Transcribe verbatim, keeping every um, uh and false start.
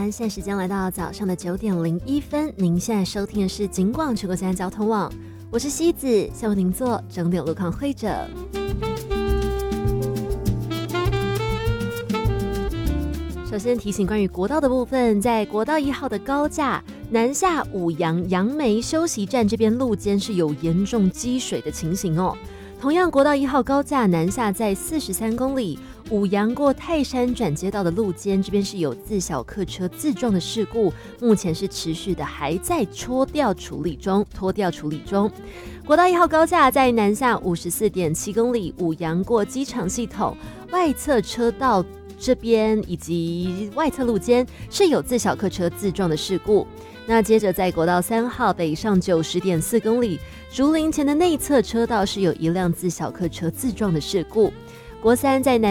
安，现在时间来到早上的九点零一分。您现在收听的是警广全国现在交通网，我是西子，先为您做整点路况会诊。首先提醒关于国道的部分，在国道一号的高架南下五杨杨梅休息站这边路肩是有严重积水的情形哦。同样，国道一号高架南下在四十三公里五杨过泰山转接道的路肩，这边是有自小客车自撞的事故，目前是持续的还在拖吊处理中，拖吊处理中。国道一号高架在南下五十四点七公里五杨过机场系统外侧车道这边以及外侧路肩是有自小客车自撞的事故。那接着在国道三号北上九十点四公里竹林前的内侧车道是有一辆自小客车自撞的事故。国三在南